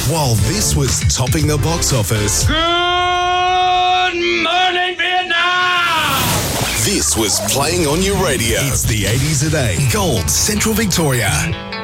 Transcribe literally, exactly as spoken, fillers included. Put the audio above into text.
While this was topping the box office, Good morning, Vietnam! This was playing on your radio. It's the eighties a day. Gold, Central Victoria.